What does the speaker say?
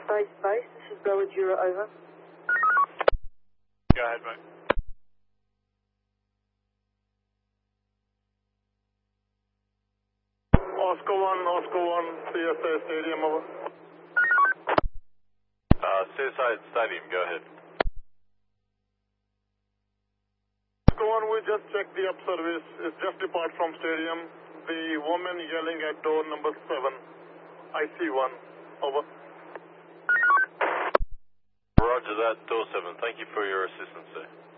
Base, this is Belladura, over. Go ahead, mate. Oscar 1, CSA Stadium, over. CSI Stadium, go ahead. Oscar 1, we just checked the up service. It's just depart from stadium. The woman yelling at door number 7, IC1, over. Roger that, door 7. Thank you for your assistance, sir.